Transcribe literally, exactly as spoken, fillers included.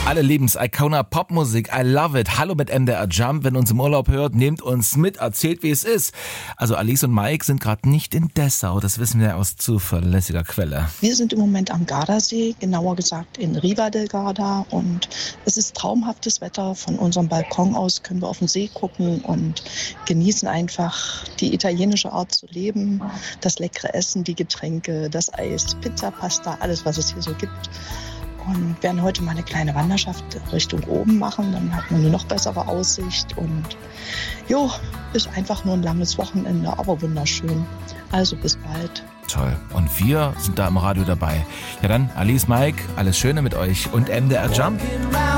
Alle lieben's, Icona Popmusik, I love it. Hallo mit M D R Jump, wenn uns im Urlaub hört, nehmt uns mit, erzählt wie es ist. Also Alice und Mike sind gerade nicht in Dessau, das wissen wir aus zuverlässiger Quelle. Wir sind im Moment am Gardasee, genauer gesagt in Riva del Garda, und es ist traumhaftes Wetter. Von unserem Balkon aus können wir auf den See gucken und genießen einfach die italienische Art zu leben, das leckere Essen, die Getränke, das Eis, Pizza, Pasta, alles was es hier so gibt. Und werden heute mal eine kleine Wanderschaft Richtung oben machen. Dann hat man eine noch bessere Aussicht. Und jo, ist einfach nur ein langes Wochenende, aber wunderschön. Also bis bald. Toll. Und wir sind da im Radio dabei. Ja dann, Alice, Mike, alles Schöne mit euch und M D R Jump.